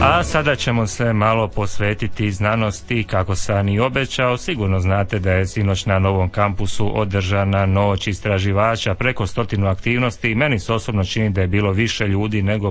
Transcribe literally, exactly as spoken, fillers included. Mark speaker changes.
Speaker 1: A sada ćemo se malo posvetiti znanosti, kako sam i obećao. Sigurno znate da je sinoć na Novom kampusu održana noć istraživača, preko stotinu aktivnosti i meni se osobno čini da je bilo više ljudi nego